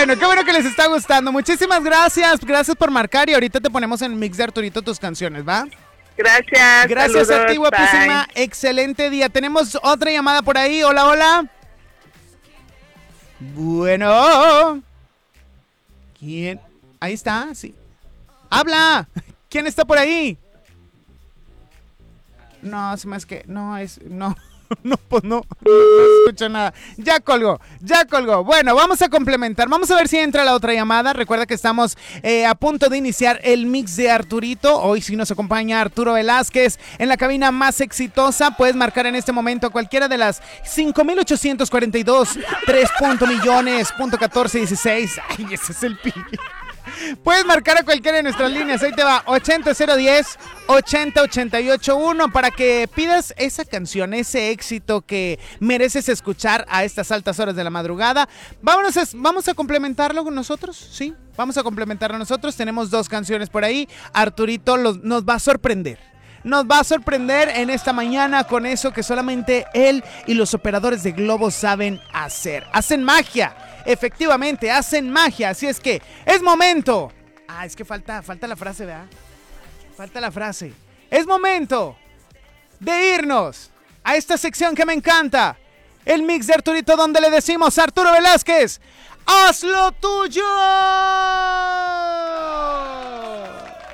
qué bueno que les está gustando. Muchísimas gracias. Gracias por marcar y ahorita te ponemos en el mix de Arturito tus canciones, ¿va? Gracias. Gracias saludos, a ti, guapísima. bye. Excelente día. Tenemos otra llamada por ahí. Hola, hola. Bueno. ¿Quién? Ahí está, sí. ¡Habla! ¿Quién está por ahí? No, se me es que... No, pues no escucho nada. Ya colgó. Bueno, vamos a complementar. Vamos a ver si entra la otra llamada. Recuerda que estamos a punto de iniciar el mix de Arturito. Hoy sí nos acompaña Arturo Velázquez en la cabina más exitosa. Puedes marcar en este momento cualquiera de las 5,842 3.millones.1416. Ay, ese es el pi. Puedes marcar a cualquiera de nuestras líneas. Ahí te va 80010 80881 para que pidas esa canción, ese éxito que mereces escuchar a estas altas horas de la madrugada. Vamos a complementarlo con nosotros, ¿sí? Vamos a complementarlo nosotros. Tenemos 2 canciones por ahí. Arturito nos va a sorprender. Nos va a sorprender en esta mañana con eso que solamente él y los operadores de Globo saben hacer. Hacen magia. Efectivamente, hacen magia. Así es que es momento. Es que falta la frase, ¿verdad? Falta la frase. Es momento de irnos a esta sección que me encanta. El mix de Arturito, donde le decimos a Arturo Velázquez: ¡haz lo tuyo!